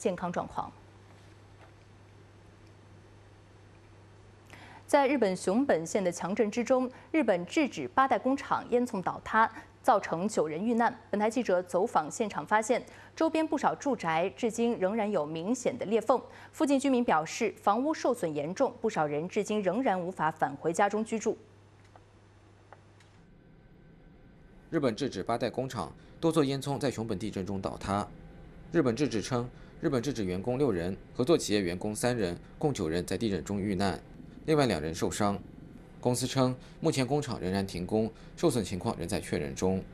健康状况。在日本熊本县的强震之中，日本制纸八代工厂烟囱倒塌，造成9人遇难。本台记者走访现场发现，周边不少住宅至今仍然有明显的裂缝。附近居民表示，房屋受损严重，不少人至今仍然无法返回家中居住。 日本制纸八代工厂多座烟囱在熊本地震中倒塌。日本制纸称，日本制纸员工6人，合作企业员工3人，共9人在地震中遇难。另外2人受伤。公司称，目前工厂仍然停工，受损情况仍在确认中。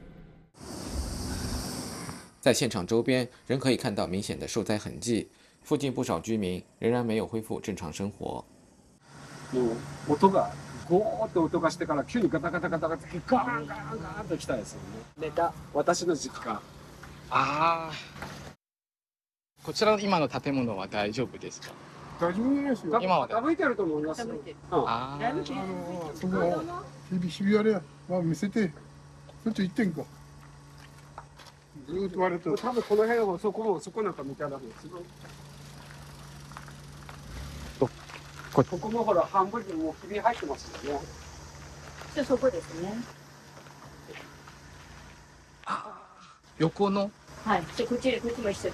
在现场周边仍可以看到明显的受灾痕迹，附近不少居民仍然没有恢復正常生活。 音がゴーって音がしてから急にガタガタガタガタガーンガーンガーンと来たですよね。私の実家。 こちらの今の建物は大丈夫ですか？ 大丈夫ですよ。今は傾いてると思います。 そこひび割れは見せて、そっち行ってんか。ずっと割れてる。 多分この辺はそこなんか見たらですよ。ここもほら半分にもうひび入ってますよね。 そこですね。 横の。 はい。こっちも一緒。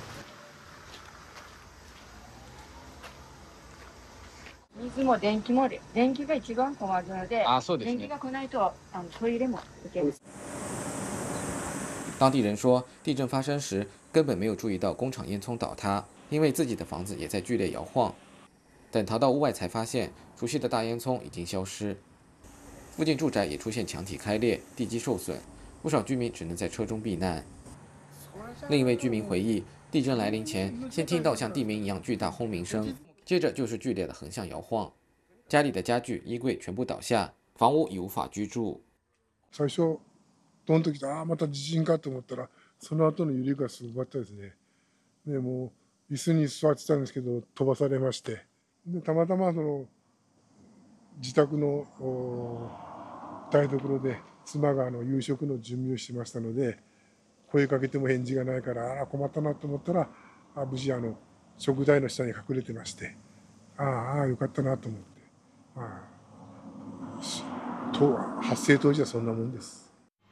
水も電気も電気が一番困るので、 そうですね。 電気が来ないとトイレも行けます。 当地人说，地震发生时根本没有注意到工厂烟囱倒塌，因为自己的房子也在剧烈摇晃。等逃到屋外才发现，熟悉的大烟囱已经消失。附近住宅也出现墙体开裂、地基受损，不少居民只能在车中避难。另一位居民回忆，地震来临前，先听到像地鸣一样巨大轰鸣声，接着就是剧烈的横向摇晃，家里的家具、衣柜全部倒下，房屋已无法居住。 最初ドンときて、また地震かと思ったら、その後の揺れがすごかったですね。でもう椅子に座ってたんですけど飛ばされまして、でたまたまその自宅の台所で妻が夕食の準備をしてましたので、声かけても返事がないから、困ったなと思ったら、無事食台の下に隠れてまして、よかったなと思って、発生当時はそんなもんです。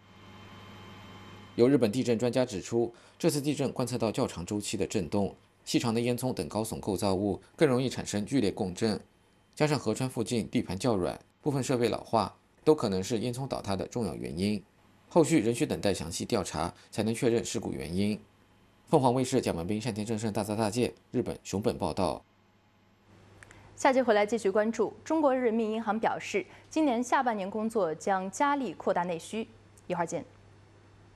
有日本地震专家指出，这次地震观测到较长周期的震动，细长的烟囱等高耸构造物更容易产生剧烈共振，加上河川附近地盘较软，部分设备老化，都可能是烟囱倒塌的重要原因。后续仍需等待详细调查，才能确认事故原因。凤凰卫视蒋文斌、单田正胜大杂界日本熊本报道。 下节回来继续关注，中国人民银行表示，今年下半年工作将加力扩大内需。一会儿见。